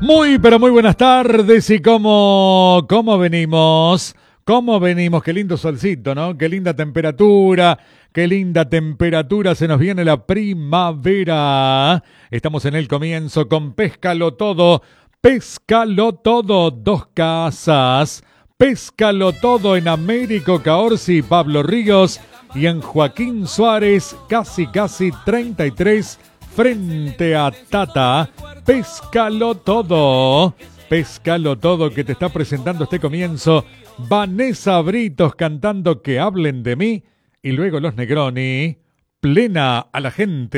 Muy, pero muy buenas tardes y cómo venimos. ¿Cómo venimos? Qué lindo solcito, ¿no? Qué linda temperatura. Qué linda temperatura. Se nos viene la primavera. Estamos en el comienzo con Pézcalo Todo. Pézcalo Todo. Dos casas. Pézcalo Todo en Américo Caorsi y Pablo Ríos. Y en Joaquín Suárez, casi 33, frente a Tata. Pézcalo Todo. Pézcalo Todo, que te está presentando este comienzo Vanessa Britos cantando Que hablen de mí. Y luego los Negroni. Plena a la gente.